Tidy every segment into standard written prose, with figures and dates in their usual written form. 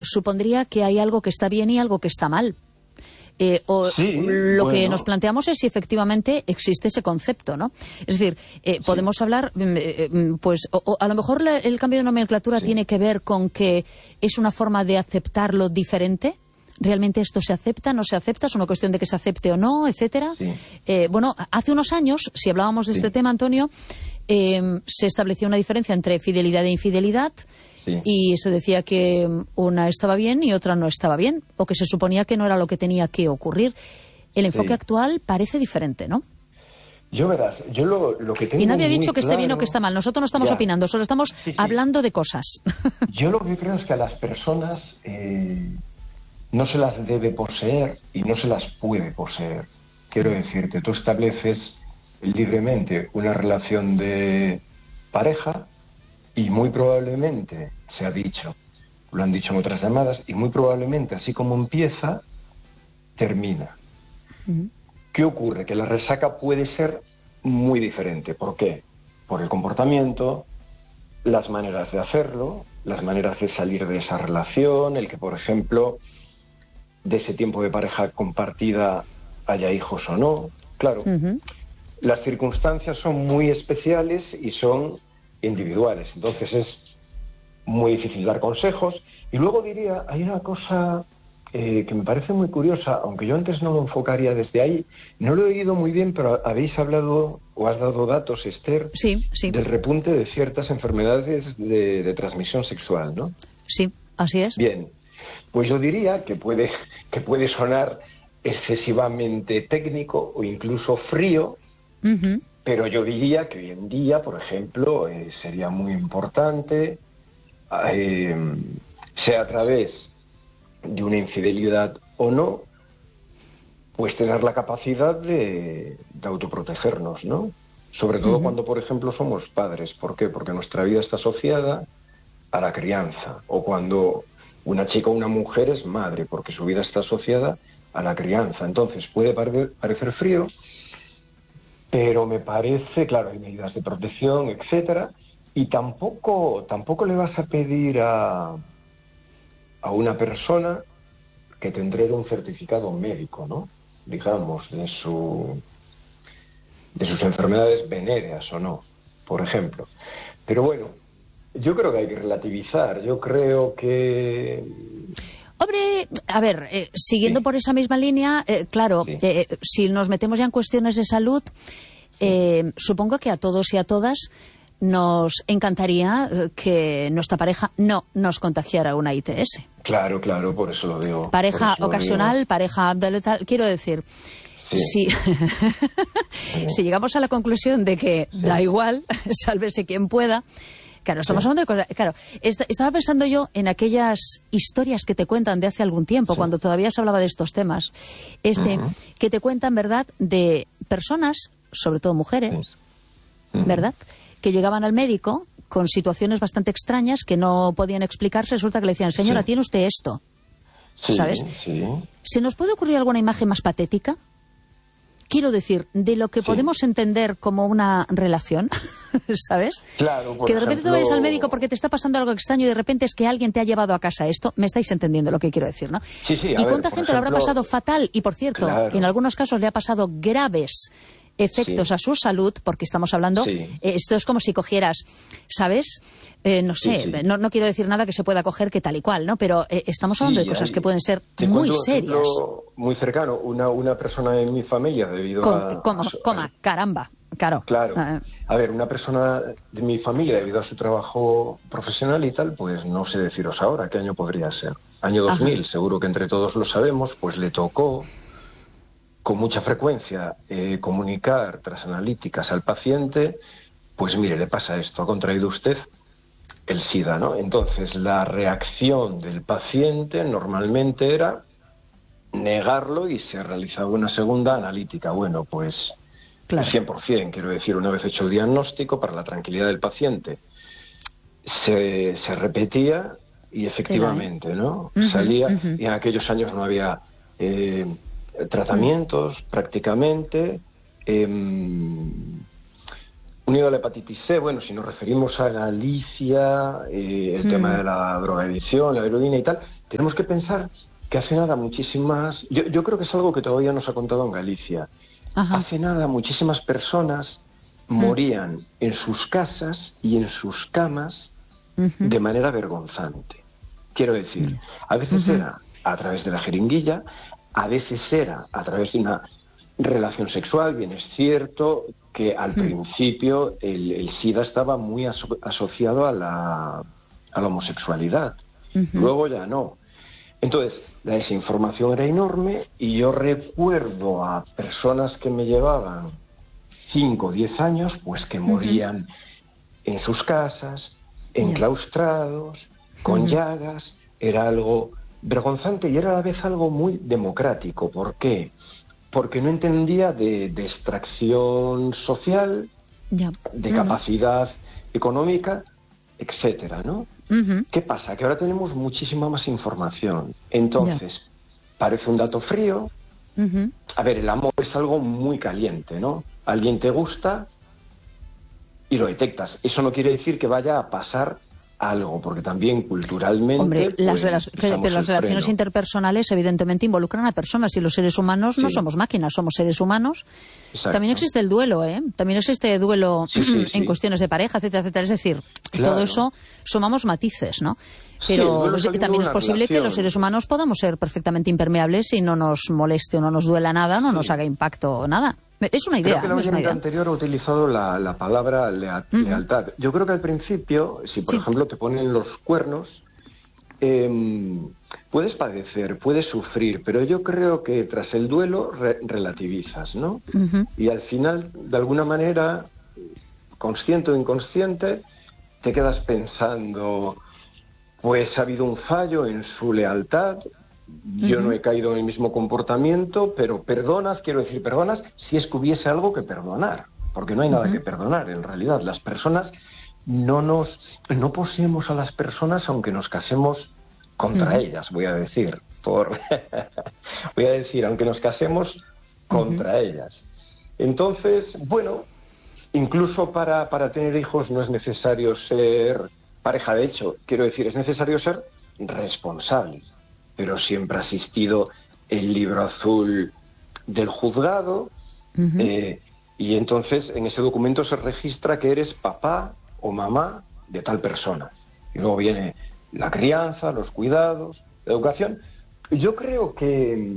supondría que hay algo que está bien y algo que está mal. Que nos planteamos es si efectivamente existe ese concepto, ¿no? Es decir, podemos hablar, a lo mejor el cambio de nomenclatura tiene que ver con que es una forma de aceptarlo diferente. ¿Realmente esto se acepta, no se acepta? ¿Es una cuestión de que se acepte o no, etcétera? Sí. Hace unos años, si hablábamos de este tema, Antonio, se estableció una diferencia entre fidelidad e infidelidad. Sí. Y se decía que una estaba bien y otra no estaba bien, o que se suponía que no era lo que tenía que ocurrir. El enfoque actual parece diferente, ¿no? Yo lo que tengo. Y nadie ha dicho que claro, esté bien o que está mal. Nosotros no estamos opinando, solo estamos hablando de cosas. Yo lo que creo es que a las personas no se las debe poseer y no se las puede poseer. Quiero decirte, tú estableces libremente una relación de pareja y muy probablemente, se ha dicho, lo han dicho en otras llamadas, y muy probablemente, así como empieza, termina. ¿Qué ocurre? Que la resaca puede ser muy diferente. ¿Por qué? Por el comportamiento, las maneras de hacerlo, las maneras de salir de esa relación, el que, por ejemplo, de ese tiempo de pareja compartida haya hijos o no. Claro, las circunstancias son muy especiales y son individuales, entonces es muy difícil dar consejos. Y luego diría, hay una cosa que me parece muy curiosa, aunque yo antes no lo enfocaría desde ahí, no lo he oído muy bien, pero habéis hablado o has dado datos, Esther, sí. del repunte de ciertas enfermedades de transmisión sexual, ¿no? Sí, así es. Bien, pues yo diría que puede sonar excesivamente técnico o incluso frío, pero yo diría que hoy en día, por ejemplo, sería muy importante, sea a través de una infidelidad o no, pues tener la capacidad de autoprotegernos, ¿no? Sobre todo cuando, por ejemplo, somos padres. ¿Por qué? Porque nuestra vida está asociada a la crianza. O cuando una chica o una mujer es madre, porque su vida está asociada a la crianza. Entonces puede parecer frío, pero me parece, claro, hay medidas de protección, etcétera, y tampoco le vas a pedir a una persona que te entregue un certificado médico, ¿no? Digamos, de sus enfermedades venéreas o no, por ejemplo. Pero bueno, yo creo que hay que relativizar. Yo creo que... Hombre, a ver, siguiendo por esa misma línea, claro, si nos metemos ya en cuestiones de salud, supongo que a todos y a todas nos encantaría que nuestra pareja no nos contagiara una ITS. Claro, por eso lo digo. Pareja ocasional, pareja tal, quiero decir, si llegamos a la conclusión de que da igual, sálvese quien pueda. Claro, estamos hablando de cosas... Claro, estaba pensando yo en aquellas historias que te cuentan de hace algún tiempo, cuando todavía se hablaba de estos temas, que te cuentan, ¿verdad?, de personas, sobre todo mujeres, ¿verdad?, que llegaban al médico con situaciones bastante extrañas que no podían explicarse. Resulta que le decían, señora, ¿tiene usted esto? ¿Sabes? ¿Se nos puede ocurrir alguna imagen más patética? Quiero decir, de lo que podemos entender como una relación, ¿sabes? Claro, que de repente tú vayas al médico porque te está pasando algo extraño y de repente es que alguien te ha llevado a casa esto. Me estáis entendiendo lo que quiero decir, ¿no? Sí, ¿Y cuánta gente lo habrá pasado fatal? Y por cierto, que en algunos casos le ha pasado graves efectos a su salud, porque estamos hablando, esto es como si cogieras, ¿sabes? No sé, no quiero decir nada que se pueda coger que tal y cual, ¿no? Pero estamos hablando de cosas que pueden ser muy serias. Muy cercano, una persona de mi familia debido caramba, claro. A ver, una persona de mi familia debido a su trabajo profesional y tal, pues no sé deciros ahora qué año podría ser. Año 2000, seguro que entre todos lo sabemos, pues le tocó con mucha frecuencia comunicar tras analíticas al paciente, pues mire, le pasa esto, ha contraído usted el SIDA, ¿no? Entonces la reacción del paciente normalmente era negarlo y se realizaba una segunda analítica. Bueno, pues claro. 100%, quiero decir, una vez hecho el diagnóstico, para la tranquilidad del paciente, se repetía y efectivamente, ¿no? Salía, y en aquellos años no había tratamientos prácticamente, unido a la hepatitis C. Bueno, si nos referimos a Galicia, el tema de la drogadicción, la heroína y tal, tenemos que pensar que hace nada muchísimas... Yo creo que es algo que todavía nos ha contado en Galicia. Ajá. Hace nada muchísimas personas morían en sus casas y en sus camas de manera vergonzante. Quiero decir, a veces era a través de la jeringuilla, a veces era a través de una relación sexual. Bien, es cierto que al principio el SIDA estaba muy asociado a la homosexualidad. Luego ya no. Entonces, la desinformación era enorme y yo recuerdo a personas que me llevaban 5 o 10 años, pues que morían en sus casas, enclaustrados, con llagas. Era algo vergonzante y era a la vez algo muy democrático. ¿Por qué? Porque no entendía de extracción social, de capacidad económica, etcétera, ¿no? ¿Qué pasa? Que ahora tenemos muchísima más información. Entonces, parece un dato frío. A ver, el amor es algo muy caliente, ¿no? Alguien te gusta y lo detectas. Eso no quiere decir que vaya a pasar algo, porque también culturalmente... Hombre, pues, las relaciones interpersonales evidentemente involucran a personas y los seres humanos no somos máquinas, somos seres humanos. Exacto. También existe el duelo, ¿eh? También existe duelo en cuestiones de pareja, etcétera, etcétera. Es decir, todo eso sumamos matices, ¿no? Pero también es posible que los seres humanos podamos ser perfectamente impermeables y no nos moleste o no nos duela nada, no nos haga impacto nada. Es una idea. Creo que el oyente anterior ha utilizado la palabra lealtad. Yo creo que al principio, si por ejemplo te ponen los cuernos, puedes padecer, puedes sufrir, pero yo creo que tras el duelo relativizas, ¿no? Y al final, de alguna manera, consciente o inconsciente, te quedas pensando, pues ha habido un fallo en su lealtad. Yo no he caído en el mismo comportamiento, pero perdonas si es que hubiese algo que perdonar, porque no hay nada que perdonar en realidad. Las personas no poseemos a las personas aunque nos casemos contra ellas, voy a decir, aunque nos casemos contra ellas. Entonces, bueno, incluso para tener hijos no es necesario ser pareja, de hecho, quiero decir, es necesario ser responsables. Pero siempre ha existido el libro azul del juzgado, y entonces en ese documento se registra que eres papá o mamá de tal persona. Y luego viene la crianza, los cuidados, la educación. Yo creo que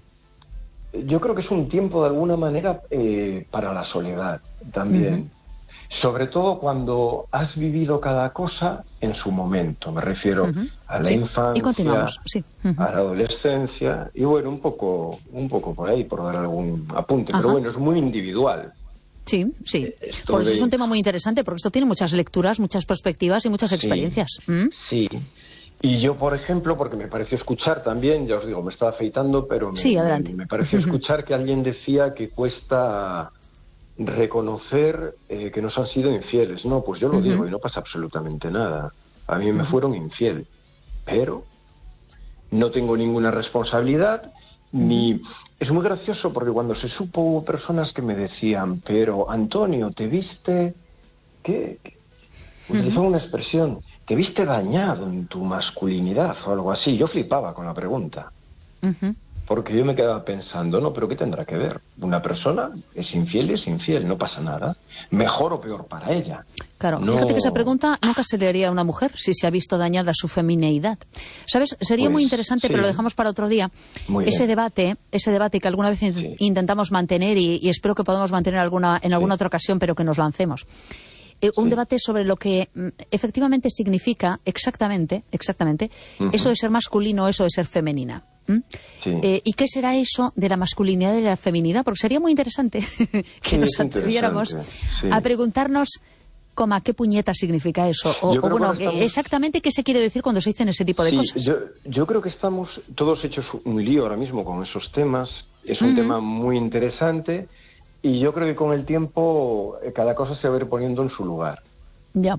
es un tiempo de alguna manera para la soledad también. Sobre todo cuando has vivido cada cosa en su momento. Me refiero a la infancia, y continuamos. a la adolescencia, y bueno, un poco por ahí, por dar algún apunte. Pero bueno, es muy individual. Sí. Por eso es un tema muy interesante, porque esto tiene muchas lecturas, muchas perspectivas y muchas experiencias. Sí. Y yo, por ejemplo, porque me pareció escuchar también, ya os digo, me estaba afeitando, pero me pareció escuchar que alguien decía que cuesta reconocer que nos han sido infieles. No, pues yo lo digo y no pasa absolutamente nada. A mí me fueron infiel, pero no tengo ninguna responsabilidad, ni... Es muy gracioso porque cuando se supo hubo personas que me decían, pero Antonio, ¿te viste? ¿Qué? Utilizaban una expresión, ¿te viste dañado en tu masculinidad o algo así? Yo flipaba con la pregunta. Porque yo me quedaba pensando, no, pero ¿qué tendrá que ver? Una persona es infiel, no pasa nada. Mejor o peor para ella. Claro, fíjate que esa pregunta nunca se le haría a una mujer si se ha visto dañada su femineidad. ¿Sabes? Sería muy interesante, pero lo dejamos para otro día, ese debate que alguna vez intentamos mantener y espero que podamos mantener en alguna otra ocasión, pero que nos lancemos. Un debate sobre lo que efectivamente significa exactamente eso de ser masculino, eso de ser femenina. ¿Y qué será eso de la masculinidad y de la feminidad? Porque sería muy interesante que nos atreviéramos a preguntarnos ¿qué puñeta significa eso? O bueno, exactamente qué se quiere decir cuando se dicen ese tipo de cosas. Yo creo que estamos todos hechos un lío ahora mismo con esos temas. Es un tema muy interesante y yo creo que con el tiempo cada cosa se va a ir poniendo en su lugar. Ya.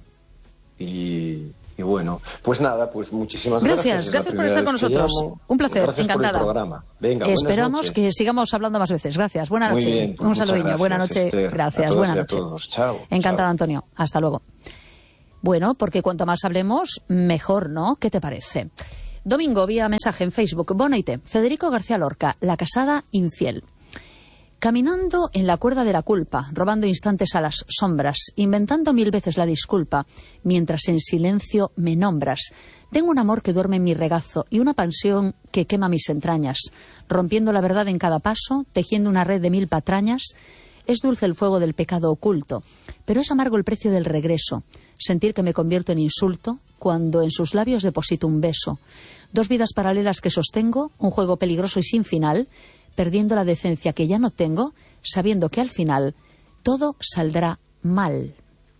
Y bueno, pues nada, pues muchísimas gracias. Gracias por estar con nosotros. Un placer, encantada. Por el programa. Venga, esperamos que sigamos hablando más veces. Gracias, buena noche. Muy bien, pues un saludinho, buena noche. Esther. Gracias, buena noche. Chao. Encantada, Antonio. Hasta luego. Bueno, porque cuanto más hablemos, mejor, ¿no? ¿Qué te parece? Domingo, vía mensaje en Facebook. Bonaite, Federico García Lorca, La casada infiel. Caminando en la cuerda de la culpa, robando instantes a las sombras, inventando 1000 veces la disculpa, mientras en silencio me nombras. Tengo un amor que duerme en mi regazo y una pasión que quema mis entrañas, rompiendo la verdad en cada paso, tejiendo una red de 1000 patrañas. Es dulce el fuego del pecado oculto, pero es amargo el precio del regreso, sentir que me convierto en insulto cuando en sus labios deposito un beso. 2 vidas paralelas que sostengo, un juego peligroso y sin final, perdiendo la decencia que ya no tengo, sabiendo que al final todo saldrá mal.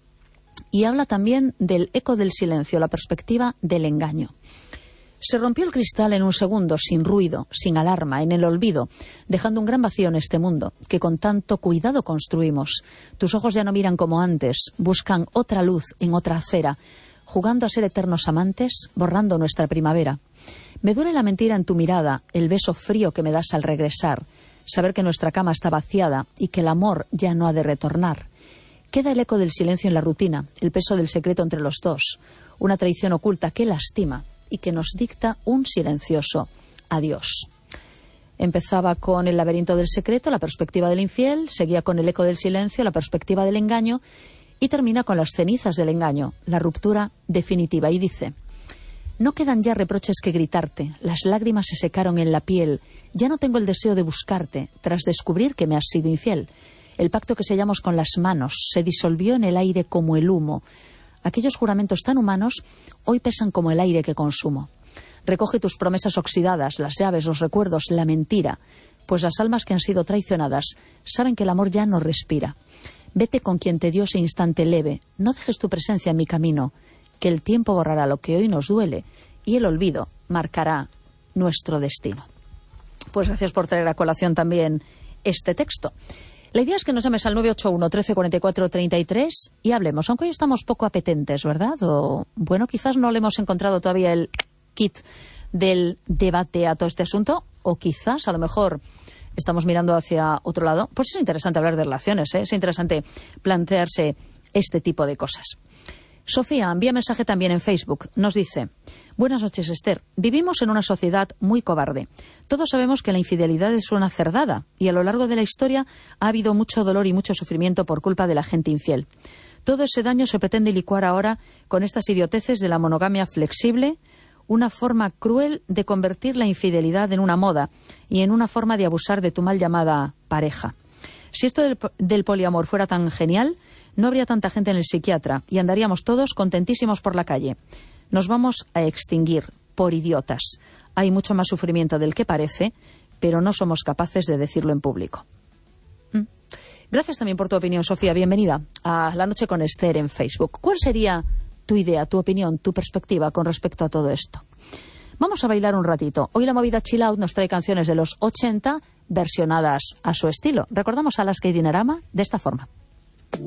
Y habla también del eco del silencio, la perspectiva del engaño. Se rompió el cristal en un segundo, sin ruido, sin alarma, en el olvido, dejando un gran vacío en este mundo, que con tanto cuidado construimos. Tus ojos ya no miran como antes, buscan otra luz en otra acera, jugando a ser eternos amantes, borrando nuestra primavera. Me duele la mentira en tu mirada, el beso frío que me das al regresar, saber que nuestra cama está vaciada y que el amor ya no ha de retornar. Queda el eco del silencio en la rutina, el peso del secreto entre los dos, una traición oculta que lastima y que nos dicta un silencioso adiós. Empezaba con el laberinto del secreto, la perspectiva del infiel, seguía con el eco del silencio, la perspectiva del engaño, y termina con las cenizas del engaño, la ruptura definitiva, y dice: no quedan ya reproches que gritarte, las lágrimas se secaron en la piel, ya no tengo el deseo de buscarte, tras descubrir que me has sido infiel. El pacto que sellamos con las manos se disolvió en el aire como el humo. Aquellos juramentos tan humanos hoy pesan como el aire que consumo. Recoge tus promesas oxidadas, las llaves, los recuerdos, la mentira, pues las almas que han sido traicionadas saben que el amor ya no respira. Vete con quien te dio ese instante leve, no dejes tu presencia en mi camino, que el tiempo borrará lo que hoy nos duele y el olvido marcará nuestro destino. Pues gracias por traer a colación también este texto. La idea es que nos llames al 981 13 44 33 y hablemos, aunque hoy estamos poco apetentes, ¿verdad? O bueno, quizás no le hemos encontrado todavía el kit del debate a todo este asunto, o quizás a lo mejor estamos mirando hacia otro lado. Pues es interesante hablar de relaciones, ¿eh? Es interesante plantearse este tipo de cosas. Sofía envía mensaje también en Facebook. Nos dice: buenas noches, Esther. Vivimos en una sociedad muy cobarde. Todos sabemos que la infidelidad es una cerdada y a lo largo de la historia ha habido mucho dolor y mucho sufrimiento por culpa de la gente infiel. Todo ese daño se pretende licuar ahora con estas idioteces de la monogamia flexible, una forma cruel de convertir la infidelidad en una moda y en una forma de abusar de tu mal llamada pareja. Si esto del poliamor fuera tan genial, no habría tanta gente en el psiquiatra y andaríamos todos contentísimos por la calle. Nos vamos a extinguir por idiotas. Hay mucho más sufrimiento del que parece, pero no somos capaces de decirlo en público. Gracias también por tu opinión, Sofía. Bienvenida a La Noche con Esther en Facebook. ¿Cuál sería tu idea, tu opinión, tu perspectiva con respecto a todo esto? Vamos a bailar un ratito. Hoy la movida Chill Out nos trae canciones de los 80 versionadas a su estilo. Recordamos a Alaska y Dinarama de esta forma.